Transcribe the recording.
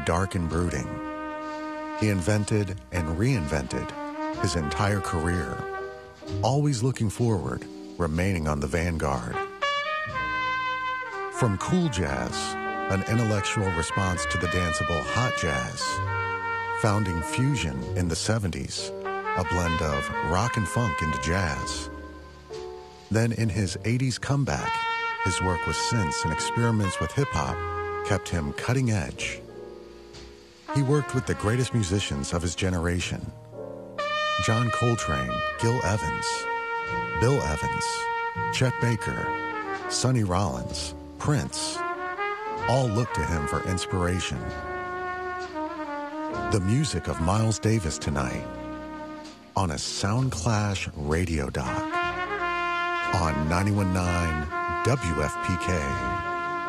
dark and brooding. He invented and reinvented his entire career, always looking forward, remaining on the vanguard. From cool jazz, an intellectual response to the danceable hot jazz, founding fusion in the 70s, a blend of rock and funk into jazz. Then in his 80s comeback, his work with synths and experiments with hip-hop kept him cutting edge. He worked with the greatest musicians of his generation: John Coltrane, Gil Evans, Bill Evans, Chet Baker, Sonny Rollins, Prince. All looked to him for inspiration. The music of Miles Davis tonight on a Soundclash radio doc on 91.9 WFPK.